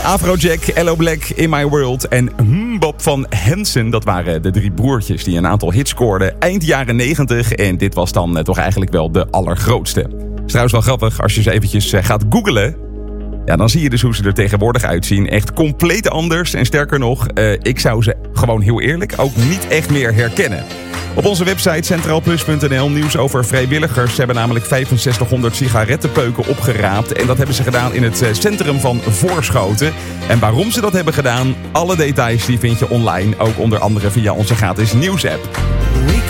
Afrojack, Hello Black, In My World en Bob van Hansen. Dat waren de 3 broertjes die een aantal hits scoorden eind jaren 90. En dit was dan toch eigenlijk wel de allergrootste. Het is trouwens wel grappig, als je ze eventjes gaat googlen. Ja, dan zie je dus hoe ze er tegenwoordig uitzien. Echt compleet anders. En sterker nog, ik zou ze gewoon heel eerlijk ook niet echt meer herkennen. Op onze website centraalplus.nl nieuws over vrijwilligers. Ze hebben namelijk 6500 sigarettenpeuken opgeraapt. En dat hebben ze gedaan in het centrum van Voorschoten. En waarom ze dat hebben gedaan, alle details die vind je online. Ook onder andere via onze gratis nieuwsapp.